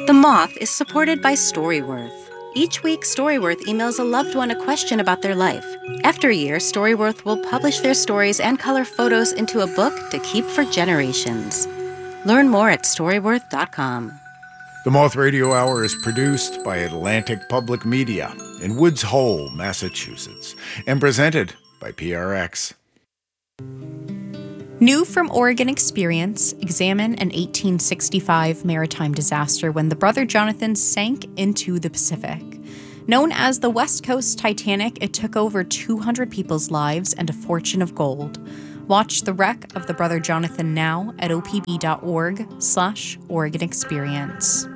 The Moth is supported by Storyworth. Each week, Storyworth emails a loved one a question about their life. After a year, Storyworth will publish their stories and color photos into a book to keep for generations. Learn more at Storyworth.com. The Moth Radio Hour is produced by Atlantic Public Media in Woods Hole, Massachusetts, and presented by PRX. New from Oregon Experience, examine an 1865 maritime disaster when the Brother Jonathan sank into the Pacific. Known as the West Coast Titanic, it took over 200 people's lives and a fortune of gold. Watch the wreck of the Brother Jonathan now at opb.org/Oregon Experience.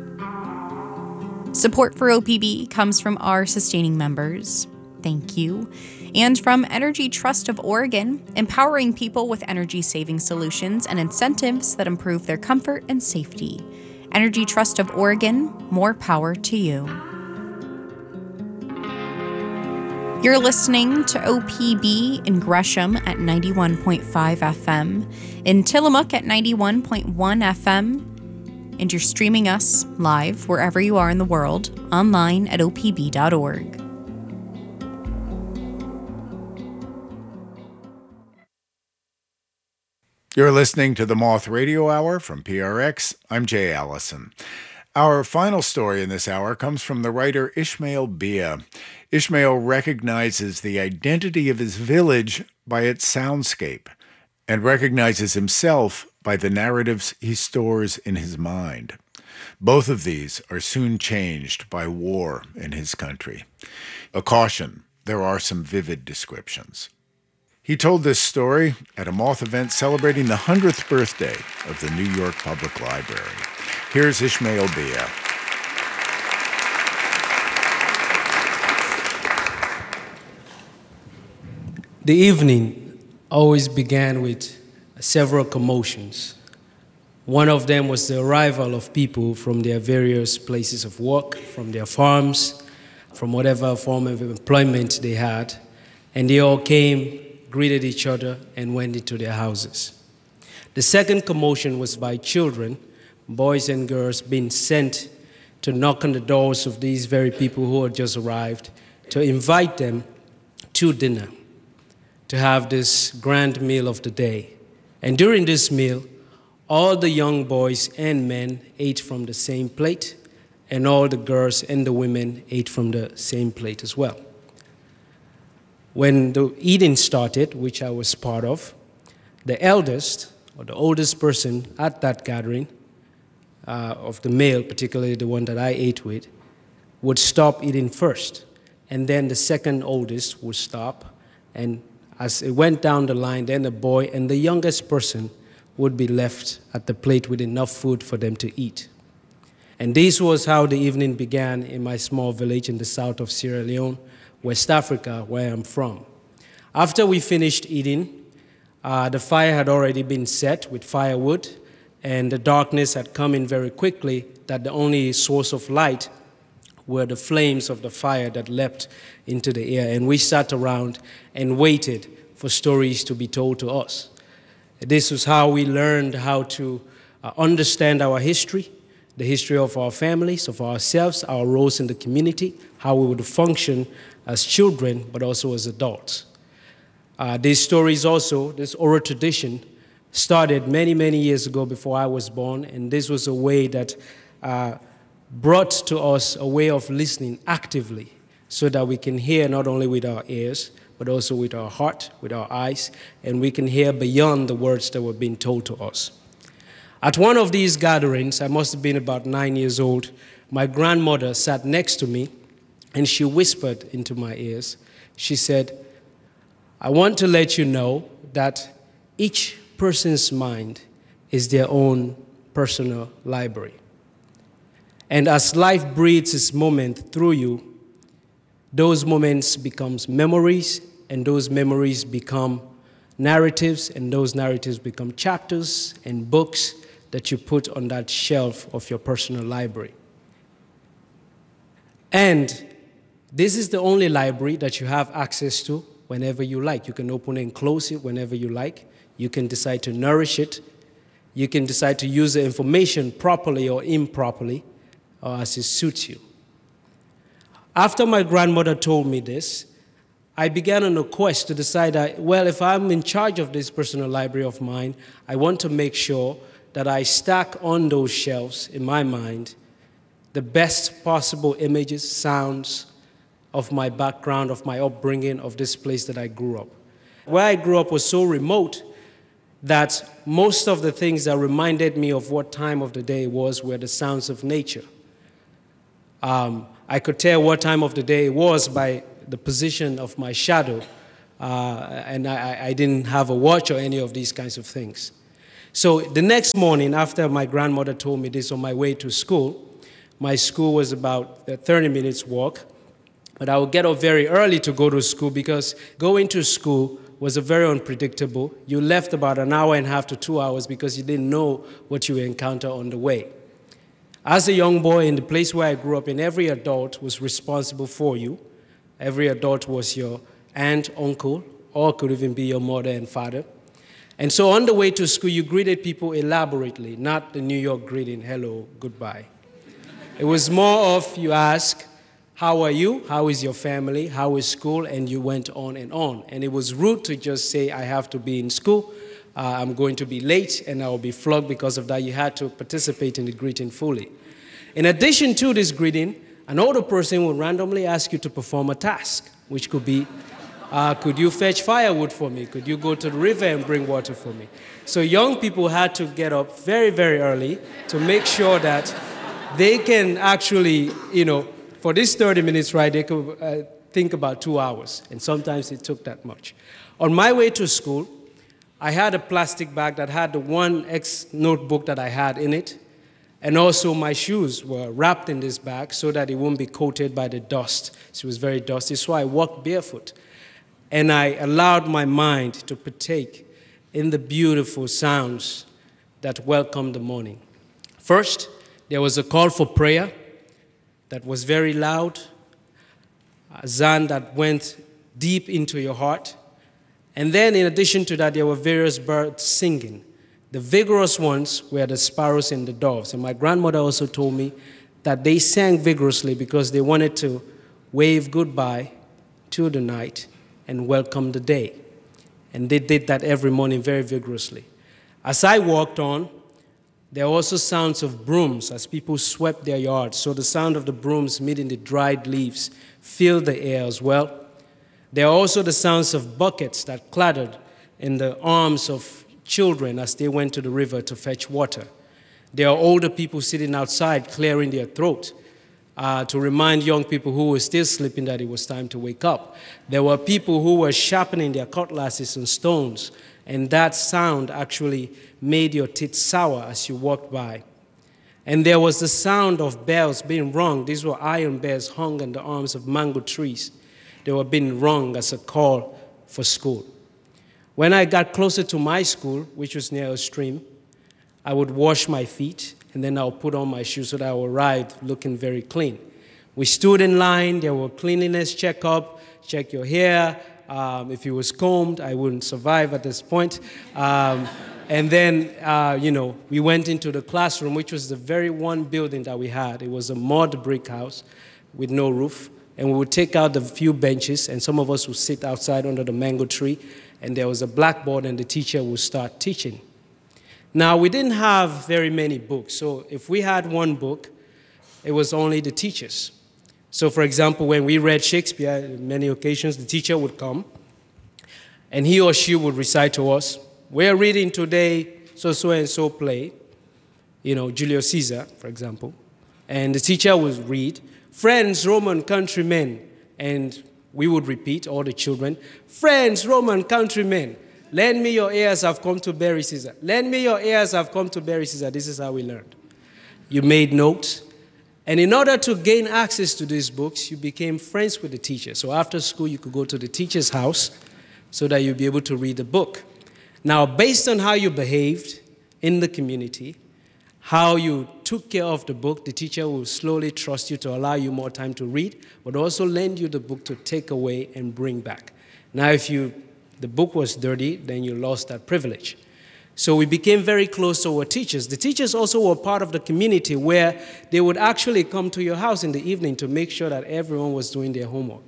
Support for OPB comes from our sustaining members. Thank you. And from Energy Trust of Oregon, empowering people with energy-saving solutions and incentives that improve their comfort and safety. Energy Trust of Oregon, more power to you. You're listening to OPB in Gresham at 91.5 FM, in Tillamook at 91.1 FM, and you're streaming us live wherever you are in the world, online at opb.org. You're listening to the Moth Radio Hour from PRX. I'm Jay Allison. Our final story in this hour comes from the writer Ishmael Bia. Ishmael recognizes the identity of his village by its soundscape and recognizes himself by the narratives he stores in his mind. Both of these are soon changed by war in his country. A caution, there are some vivid descriptions. He told this story at a Moth event celebrating the 100th birthday of the New York Public Library. Here's Ishmael Bia. The evening always began with several commotions. One of them was the arrival of people from their various places of work, from their farms, from whatever form of employment they had, and they all came, greeted each other, and went into their houses. The second commotion was by children, boys and girls, being sent to knock on the doors of these very people who had just arrived, to invite them to dinner, to have this grand meal of the day. And during this meal, all the young boys and men ate from the same plate, and all the girls and the women ate from the same plate as well. When the eating started, which I was part of, the eldest, or the oldest person at that gathering, of the male, particularly the one that I ate with, would stop eating first. And then the second oldest would stop. And as it went down the line, then the boy and the youngest person would be left at the plate with enough food for them to eat. And this was how the evening began in my small village in the south of Sierra Leone, West Africa, where I'm from. After we finished eating, the fire had already been set with firewood, and the darkness had come in very quickly, that the only source of light were the flames of the fire that leapt into the air. And we sat around and waited for stories to be told to us. This was how we learned how to understand our history, the history of our families, of ourselves, our roles in the community, how we would function as children, but also as adults. These stories also, this oral tradition, started many, many years ago before I was born, and this was a way that brought to us a way of listening actively so that we can hear not only with our ears, but also with our heart, with our eyes, and we can hear beyond the words that were being told to us. At one of these gatherings, I must have been about 9 years old, my grandmother sat next to me, and she whispered into my ears. She said, "I want to let you know that each person's mind is their own personal library. And as life breathes its moment through you, those moments become memories, and those memories become narratives, and those narratives become chapters and books that you put on that shelf of your personal library. And this is the only library that you have access to whenever you like. You can open and close it whenever you like. You can decide to nourish it. You can decide to use the information properly or improperly. or as it suits you. After my grandmother told me this, I began on a quest to decide that, well, if I'm in charge of this personal library of mine, I want to make sure that I stack on those shelves in my mind the best possible images, sounds of my background, of my upbringing, of this place that I grew up. Where I grew up was so remote that most of the things that reminded me of what time of the day it was were the sounds of nature. I could tell what time of the day it was by the position of my shadow, and I didn't have a watch or any of these kinds of things. So the next morning, after my grandmother told me this on my way to school, my school was about a 30 minutes walk, but I would get up very early to go to school because going to school was very unpredictable. You left about an hour and a half to 2 hours because you didn't know what you would encounter on the way. As a young boy in the place where I grew up in, every adult was responsible for you. Every adult was your aunt, uncle, or could even be your mother and father. And so on the way to school, you greeted people elaborately, not the New York greeting, hello, goodbye. It was more of you ask, how are you? How is your family? How is school? And you went on and on. And it was rude to just say, I have to be in school. I'm going to be late, and I will be flogged because of that. You had to participate in the greeting fully. In addition to this greeting, an older person would randomly ask you to perform a task, which could be, could you fetch firewood for me? Could you go to the river and bring water for me? So young people had to get up very, very early to make sure that they can actually, for this 30 minutes ride, they could think about 2 hours, and sometimes it took that much. On my way to school, I had a plastic bag that had the one notebook that I had in it, and also my shoes were wrapped in this bag so that it wouldn't be coated by the dust. It was very dusty, so I walked barefoot, and I allowed my mind to partake in the beautiful sounds that welcomed the morning. First, there was a call for prayer that was very loud, a zan that went deep into your heart. And then in addition to that, there were various birds singing. The vigorous ones were the sparrows and the doves. And my grandmother also told me that they sang vigorously because they wanted to wave goodbye to the night and welcome the day. And they did that every morning very vigorously. As I walked on, there were also sounds of brooms as people swept their yards. So the sound of the brooms meeting the dried leaves filled the air as well. There are also the sounds of buckets that clattered in the arms of children as they went to the river to fetch water. There are older people sitting outside clearing their throat to remind young people who were still sleeping that it was time to wake up. There were people who were sharpening their cutlasses and stones, and that sound actually made your teeth sour as you walked by. And there was the sound of bells being rung. These were iron bells hung on the arms of mango trees. They were being rung as a call for school. When I got closer to my school, which was near a stream, I would wash my feet, and then I would put on my shoes so that I would arrive looking very clean. We stood in line. There were cleanliness checkup, check your hair. If it was combed, I wouldn't survive at this point. And then, we went into the classroom, which was the very one building that we had. It was a mud brick house with no roof. And we would take out the few benches, and some of us would sit outside under the mango tree, and there was a blackboard, and the teacher would start teaching. Now, we didn't have very many books, so if we had one book, it was only the teachers. So, for example, when we read Shakespeare, on many occasions, the teacher would come, and he or she would recite to us, we're reading today so-and-so play, Julius Caesar, for example, and the teacher would read, friends, Roman countrymen, and we would repeat, all the children, friends, Roman countrymen, lend me your ears, I've come to bury Caesar. Lend me your ears, I've come to bury Caesar. This is how we learned. You made notes, and in order to gain access to these books, you became friends with the teacher. So after school, you could go to the teacher's house so that you'd be able to read the book. Now, based on how you behaved in the community, how you took care of the book, the teacher will slowly trust you to allow you more time to read, but also lend you the book to take away and bring back. Now, if the book was dirty, then you lost that privilege. So we became very close to our teachers. The teachers also were part of the community where they would actually come to your house in the evening to make sure that everyone was doing their homework.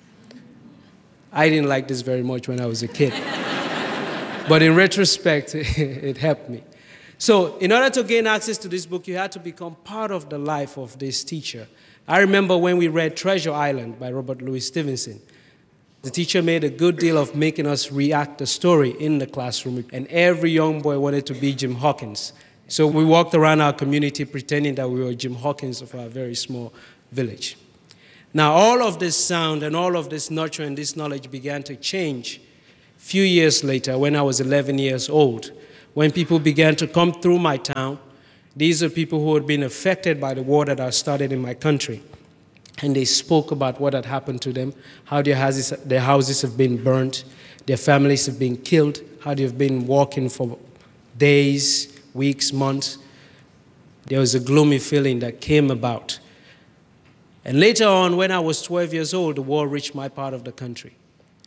I didn't like this very much when I was a kid. But in retrospect, it helped me. So in order to gain access to this book, you had to become part of the life of this teacher. I remember when we read Treasure Island by Robert Louis Stevenson. The teacher made a good deal of making us react the story in the classroom, and every young boy wanted to be Jim Hawkins. So we walked around our community pretending that we were Jim Hawkins of our very small village. Now, all of this sound and all of this nurture and this knowledge began to change a few years later when I was 11 years old, when people began to come through my town. These are people who had been affected by the war that had started in my country. And they spoke about what had happened to them, how their houses have been burnt, their families have been killed, how they have been walking for days, weeks, months. There was a gloomy feeling that came about. And later on, when I was 12 years old, the war reached my part of the country.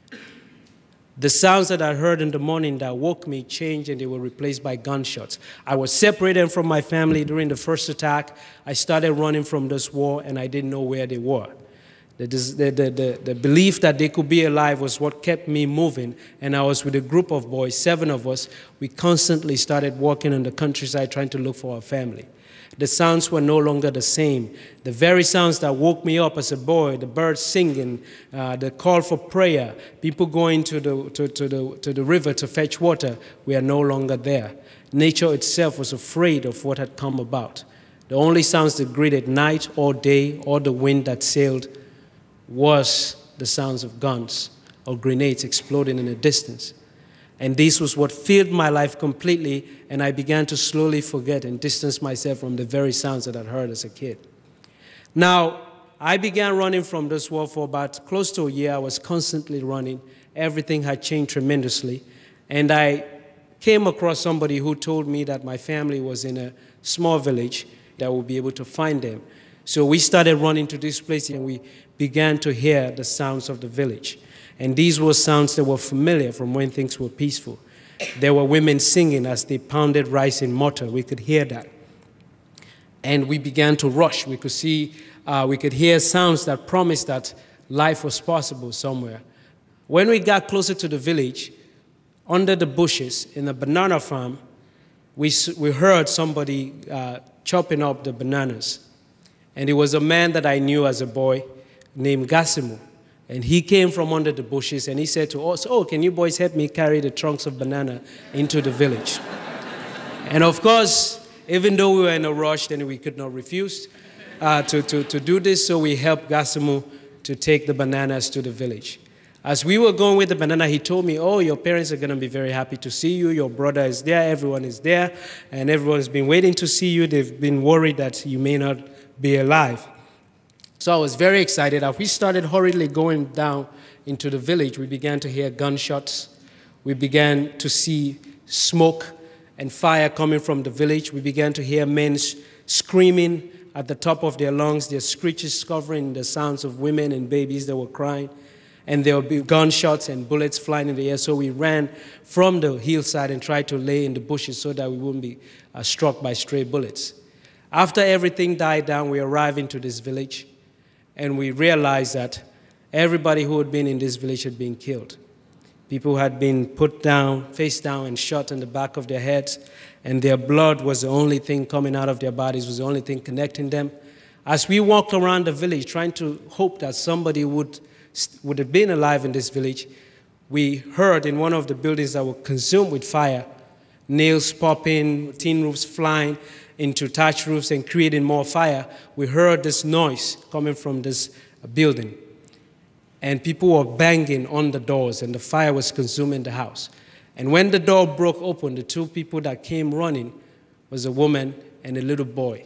The sounds that I heard in the morning that woke me changed, and they were replaced by gunshots. I was separated from my family during the first attack. I started running from this war, and I didn't know where they were. The belief that they could be alive was what kept me moving, and I was with a group of boys, 7 of us. We constantly started walking in the countryside trying to look for our family. The sounds were no longer the same. The very sounds that woke me up as a boy, the birds singing, the call for prayer, people going to the river to fetch water, we are no longer there. Nature itself was afraid of what had come about. The only sounds that greeted night or day or the wind that sailed was the sounds of guns or grenades exploding in the distance. And this was what filled my life completely, and I began to slowly forget and distance myself from the very sounds that I'd heard as a kid. Now, I began running from this war for about close to a year. I was constantly running. Everything had changed tremendously. And I came across somebody who told me that my family was in a small village, that I would be able to find them. So we started running to this place, and we began to hear the sounds of the village. And these were sounds that were familiar from when things were peaceful. There were women singing as they pounded rice in mortar. We could hear that. And we began to rush. We could hear sounds that promised that life was possible somewhere. When we got closer to the village, under the bushes in a banana farm, we heard somebody chopping up the bananas. And it was a man that I knew as a boy named Gasimu. And he came from under the bushes, and he said to us, "Oh, can you boys help me carry the trunks of banana into the village?" And of course, even though we were in a rush, then we could not refuse to do this, so we helped Gasimu to take the bananas to the village. As we were going with the banana, he told me, "Oh, your parents are going to be very happy to see you. Your brother is there, everyone is there, and everyone's been waiting to see you. They've been worried that you may not be alive." So I was very excited. As we started hurriedly going down into the village, we began to hear gunshots. We began to see smoke and fire coming from the village. We began to hear men screaming at the top of their lungs, their screeches covering the sounds of women and babies that were crying. And there would be gunshots and bullets flying in the air. So we ran from the hillside and tried to lay in the bushes so that we wouldn't be struck by stray bullets. After everything died down, we arrived into this village. And we realized that everybody who had been in this village had been killed. People had been put down, face down, and shot in the back of their heads, and their blood was the only thing coming out of their bodies, was the only thing connecting them. As we walked around the village trying to hope that somebody would have been alive in this village, we heard in one of the buildings that were consumed with fire, nails popping, tin roofs flying into thatched roofs and creating more fire. We heard this noise coming from this building. And people were banging on the doors, and the fire was consuming the house. And when the door broke open, the 2 people that came running was a woman and a little boy.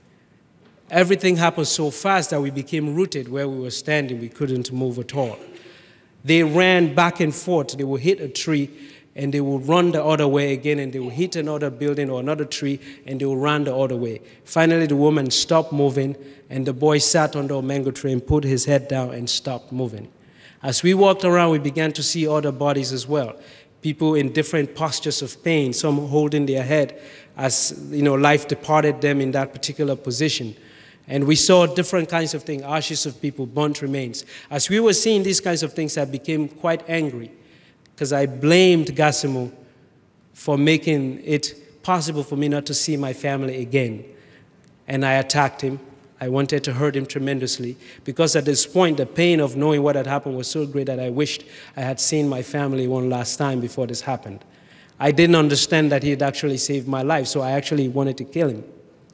Everything happened so fast that we became rooted where we were standing. We couldn't move at all. They ran back and forth. They would hit a tree, and they would run the other way again, and they would hit another building or another tree, and they would run the other way. Finally, the woman stopped moving, and the boy sat under a mango tree and put his head down and stopped moving. As we walked around, we began to see other bodies as well. people in different postures of pain, some holding their head as life departed them in that particular position. And we saw different kinds of things, ashes of people, burnt remains. As we were seeing these kinds of things, I became quite angry because I blamed Gasimo for making it possible for me not to see my family again. And I attacked him. I wanted to hurt him tremendously because at this point, the pain of knowing what had happened was so great that I wished I had seen my family one last time before this happened. I didn't understand that he had actually saved my life, so I actually wanted to kill him.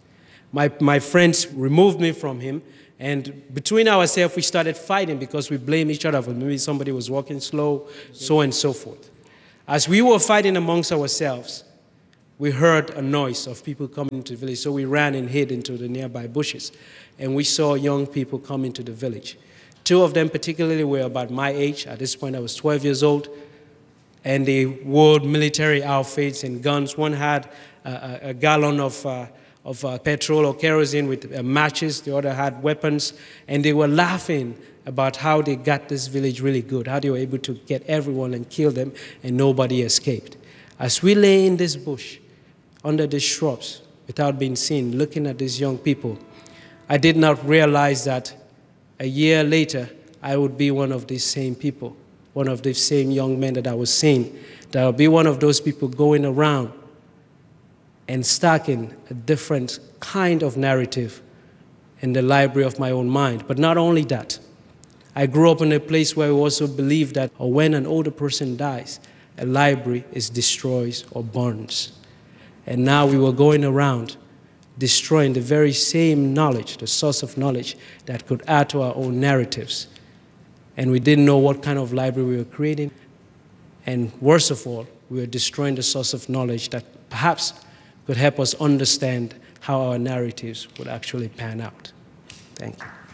My friends removed me from him, and between ourselves, we started fighting because we blamed each other for maybe somebody was walking slow, so on and so forth. As we were fighting amongst ourselves, we heard a noise of people coming into the village, so we ran and hid into the nearby bushes, and we saw young people come into the village. Two of them particularly were about my age. At this point, I was 12 years old, and they wore military outfits and guns. One had a gallon of petrol or kerosene with matches. The other had weapons, and they were laughing about how they got this village really good, how they were able to get everyone and kill them, and nobody escaped. As we lay in this bush, under these shrubs, without being seen, looking at these young people, I did not realize that a year later, I would be one of these same people, one of these same young men that I was seeing, that I would be one of those people going around and stacking a different kind of narrative in the library of my own mind. But not only that, I grew up in a place where we also believed that when an older person dies, a library is destroyed or burns. And now we were going around destroying the very same knowledge, the source of knowledge that could add to our own narratives. And we didn't know what kind of library we were creating. And worst of all, we were destroying the source of knowledge that perhaps could help us understand how our narratives would actually pan out. Thank you.